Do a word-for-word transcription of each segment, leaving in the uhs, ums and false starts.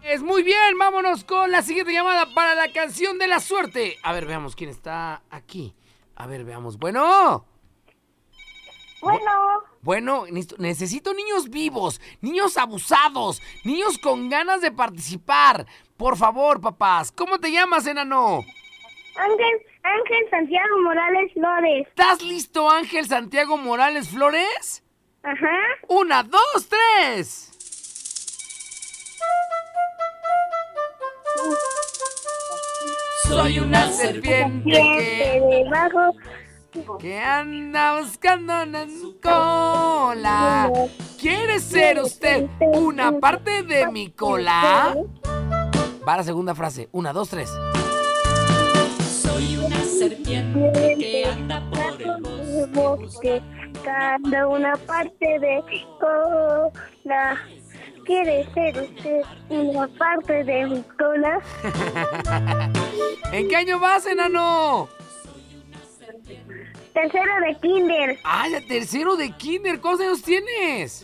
Es muy bien, vámonos con la siguiente llamada para la canción de la suerte. A ver, veamos quién está aquí. A ver, veamos. Bueno. Bueno. Bueno, necesito niños vivos, niños abusados, niños con ganas de participar. Por favor, papás. ¿Cómo te llamas, enano? Ángel, Ángel Santiago Morales Flores. ¿Estás listo, Ángel Santiago Morales Flores? Ajá. Una, dos, tres. Soy una serpiente que debajo que anda buscando una cola. ¿Quiere ser usted una parte de mi cola? Va la segunda frase. Una, dos, tres. Soy una serpiente que anda por el bosque. Buscando una parte de mi cola. ¿Quiere ser usted una parte de mi cola? ¿En qué año vas, enano? Tercero de kinder. ¡Ah, ya tercero de kinder! ¿Cuántos años tienes?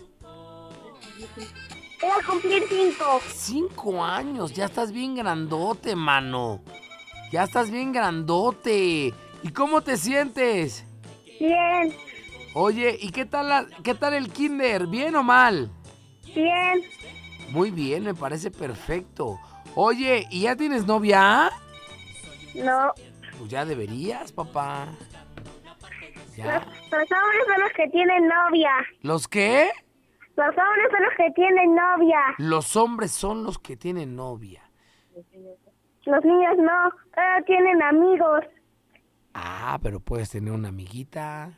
Voy a cumplir cinco. Cinco años, ya estás bien grandote, mano. Ya estás bien grandote. ¿Y cómo te sientes? Bien. Oye, ¿y qué tal, la, qué tal el kinder? ¿Bien o mal? Bien. Muy bien, me parece perfecto. Oye, ¿y ya tienes novia? No. Pues ya deberías, papá. Ya. Los, los hombres son los que tienen novia. ¿Los qué? Los hombres son los que tienen novia. Los hombres son los que tienen novia. Los niños no, eh, tienen amigos. Ah, pero puedes tener una amiguita.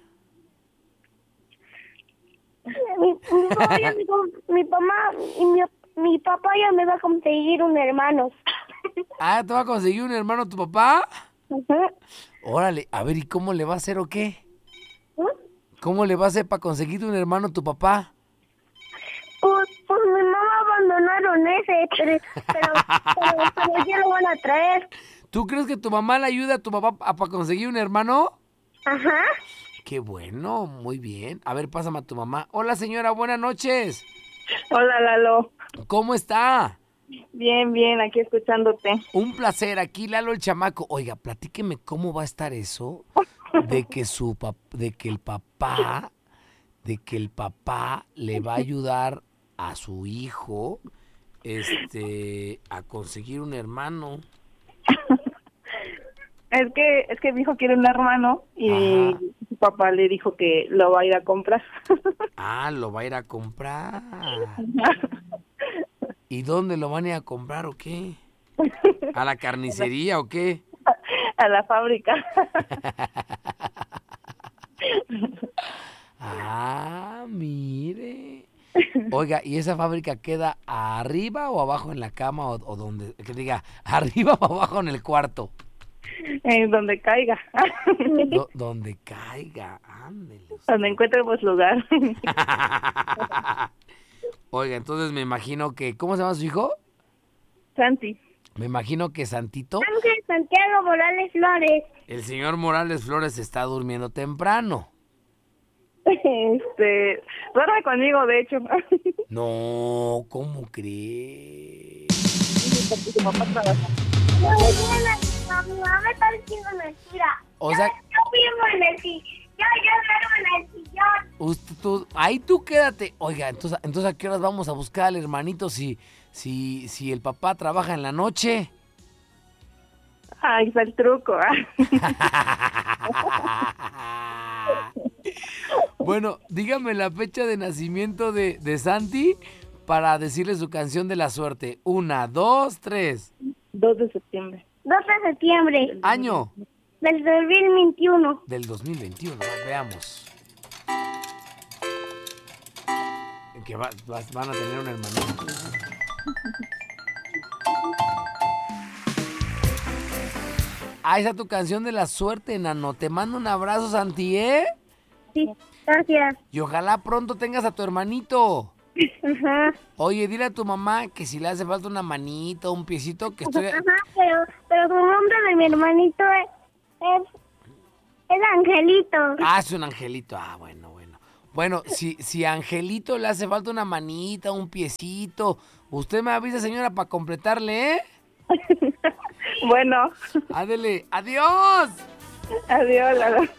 Mi, mi, papá, ya me, mi mamá y mi, mi papá ya me va a conseguir un hermano. Ah, ¿te va a conseguir un hermano tu papá? Uh-huh. Órale, a ver, ¿y cómo le va a hacer o qué? ¿Mm? ¿Cómo le va a hacer para conseguirte un hermano tu papá? Pues, pues mi mamá abandonaron ese, pero, pero, pero, pero ya lo van a traer. ¿Tú crees que tu mamá le ayuda a tu papá a, para conseguir un hermano? Ajá. Qué bueno, muy bien. A ver, pásame a tu mamá. Hola, señora, buenas noches. Hola, Lalo. ¿Cómo está? Bien, bien, aquí escuchándote. Un placer, aquí Lalo el chamaco. Oiga, platíqueme cómo va a estar eso de que su pap- de que el papá, de que el papá le va a ayudar a su hijo, este, a conseguir un hermano. Es que es que mi hijo quiere un hermano y Ajá. su papá le dijo que lo va a ir a comprar. Ah, lo va a ir a comprar. ¿Y dónde lo van a ir a comprar o qué? ¿A la carnicería o qué? A la fábrica. Ah, mire. Oiga, ¿y esa fábrica queda arriba o abajo en la cama o, o donde, que diga, arriba o abajo en el cuarto? En donde caiga. Do- donde caiga, ándele. Donde encuentremos lugar. Oiga, entonces me imagino que, ¿cómo se llama su hijo? Santi. Me imagino que Santito, Ángel Santiago Morales Flores. el señor Morales Flores, está durmiendo temprano. Este, duerme conmigo, de hecho. No, ¿cómo crees? Su papá trabaja. No, no, mi mamá está diciendo mentira. O sea, Yo vivo en el sillón. Yo, yo duermo en el sillón. usted, tú, ahí tú quédate. Oiga, entonces, entonces ¿a qué horas vamos a buscar al hermanito si, si, si el papá trabaja en la noche? Ahí está el truco. Bueno, dígame la fecha de nacimiento de, de Santi para decirle su canción de la suerte. Una, dos, tres. dos de septiembre. dos de septiembre Año del dos mil veintiuno. del dos mil veintiuno. Veamos. Que va- va- van a tener un hermanito. Ahí está tu canción de la suerte, enano. Te mando un abrazo, Santi, ¿eh? Sí, gracias. Y ojalá pronto tengas a tu hermanito. Ajá. Oye, dile a tu mamá que si le hace falta una manito, un piecito, que estoy... Ajá, pero, pero el nombre de mi hermanito es, es, es Angelito. Ah, es un angelito. Ah, bueno, bueno. Bueno, si, si a Angelito le hace falta una manita, un piecito, usted me avisa, señora, para completarle, ¿eh? Bueno, Ándele, adiós. adiós, Lalo.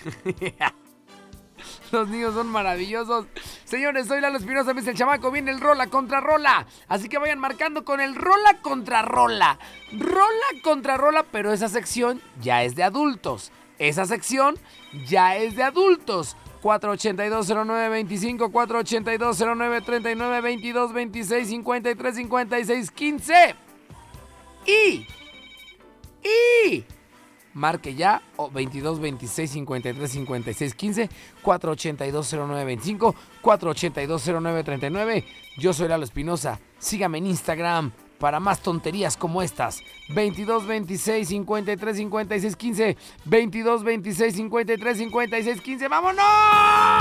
Los niños son maravillosos. Señores, soy Lalo Espinosa, me dice el chamaco, viene el rola contra rola. Así que vayan marcando con el rola contra rola. Rola contra rola, pero esa sección ya es de adultos. Esa sección ya es de adultos. cuatro ocho dos cero nueve veinticinco, cuatro ocho dos cero nueve treinta y nueve, veintidós veintiséis cincuenta y tres cincuenta y seis quince. Y, y, marque ya, o veintidós veintiséis cincuenta y tres cincuenta y seis quince, cuatro ocho dos cero nueve veinticinco, cuatro ocho dos cero nueve treinta y nueve. Yo soy Lalo Espinosa. Sígame en Instagram para más tonterías como estas. veintidós veintiséis cincuenta y tres cincuenta y seis quince, veintidós veintiséis cincuenta y tres cincuenta y seis quince. ¡Vámonos!